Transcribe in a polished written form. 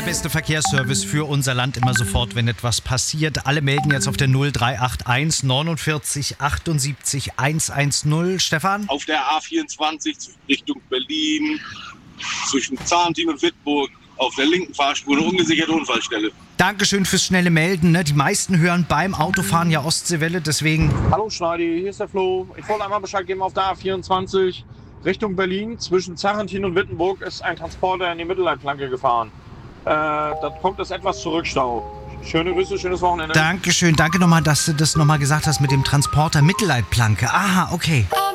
beste Verkehrsservice für unser Land immer sofort, wenn etwas passiert. Alle melden jetzt auf der 0381 49 78 110. Stefan? Auf der A24 Richtung Berlin, zwischen Zahntin und Wittburg, auf der linken Fahrspur eine ungesicherte Unfallstelle. Dankeschön fürs schnelle Melden. Ne? Die meisten hören beim Autofahren ja Ostseewelle, deswegen... Hallo Schneidi, hier ist der Flo. Ich wollte einmal Bescheid geben, auf der A24 Richtung Berlin, zwischen Zarentin und Wittenburg ist ein Transporter in die Mittelleitplanke gefahren. Da kommt es etwas zu Rückstau. Schöne Grüße, schönes Wochenende. Dankeschön, danke nochmal, dass du das nochmal gesagt hast mit dem Transporter Mittelleitplanke. Aha, okay.